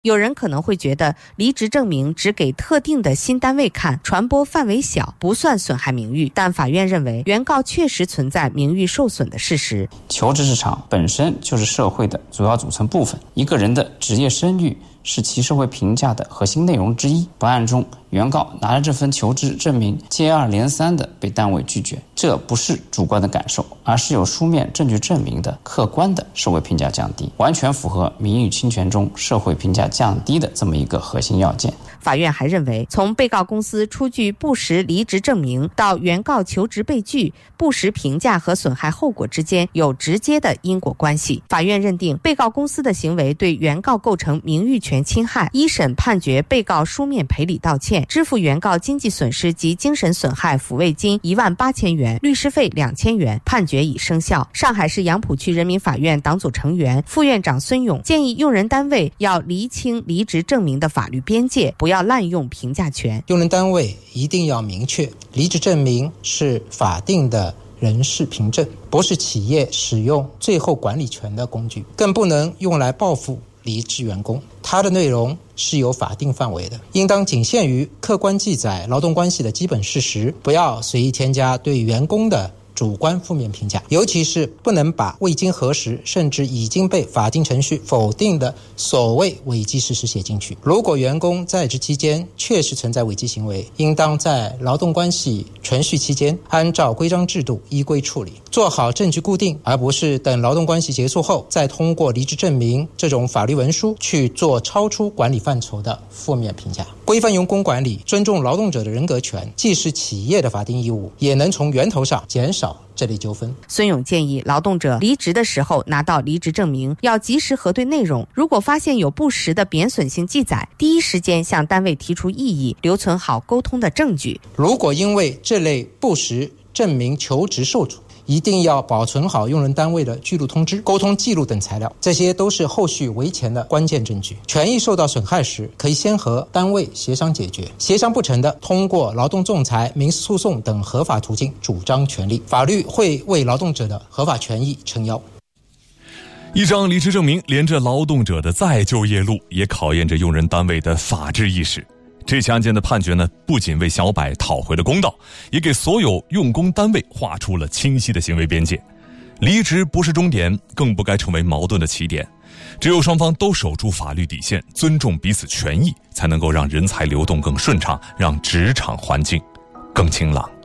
有人可能会觉得离职证明只给特定的新单位看，传播范围小，不算损害名誉。但法院认为，原告确实存在名誉受损的事实。 求职市场本身就是社会的主要组成部分，一个人的职业声誉是其社会评价的核心内容之一。本案中，原告拿着这份求职证明接二连三地被单位拒绝，这不是主观的感受，而是有书面证据证明的客观的社会评价降低，完全符合名誉侵权中社会评价降低的这么一个核心要件。 法院还认为，从被告公司出具不实离职证明到原告求职被拒，不实评价和损害后果之间有直接的因果关系。法院认定被告公司的行为对原告构成名誉权侵害，一审判决被告书面赔礼道歉，支付原告经济损失及精神损害抚慰金18000元，律师费2000元，判决已生效。上海市杨浦区人民法院党组成员、副院长孙勇建议用人单位要厘清离职证明的法律边界，不要滥用评价权。 用人单位一定要明确，离职证明是法定的人事凭证，不是企业使用最后管理权的工具，更不能用来报复离职员工。它的内容是有法定范围的，应当仅限于客观记载劳动关系的基本事实，不要随意添加对员工的主观负面评价，尤其是不能把未经核实甚至已经被法定程序否定的所谓违纪事实写进去。如果员工在职期间确实存在违纪行为，应当在劳动关系存续期间按照规章制度依规处理，做好证据固定，而不是等劳动关系结束后再通过离职证明这种法律文书去做超出管理范畴的负面评价。规范员工管理，尊重劳动者的人格权，既是企业的法定义务，也能从源头上减少这类纠纷。 孙勇建议劳动者离职的时候拿到离职证明，要及时核对内容，如果发现有不实的贬损性记载，第一时间向单位提出异议，留存好沟通的证据。 如果因为这类不实证明求职受阻，一定要保存好用人单位的居录通知、沟通记录等材料，这些都是后续维权的关键证据。权益受到损害时，可以先和单位协商解决，协商不成的，通过劳动仲裁、民事诉讼等合法途径主张权利。法律会为劳动者的合法权益撑腰。 一张离职证明连着劳动者的再就业路，也考验着用人单位的法治意识。这起案件的判决呢，不仅为小柏讨回了公道，也给所有用工单位画出了清晰的行为边界。离职不是终点，更不该成为矛盾的起点。只有双方都守住法律底线，尊重彼此权益，才能够让人才流动更顺畅，让职场环境更清朗。